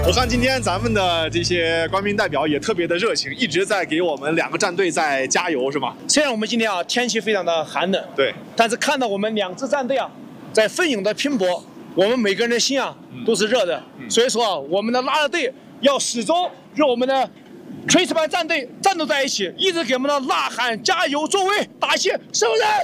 我看今天咱们的这些官兵代表也特别的热情，一直在给我们2个战队在加油，是吗？ 虽然我们今天天气非常的寒冷， 对， 但是看到我们2支战队在奋勇的拼搏，我们每个人的心都是热的。所以说我们的拉拉队要始终与我们的炊事班战队战斗在一起，一直给我们的呐喊加油助威打气，是不是？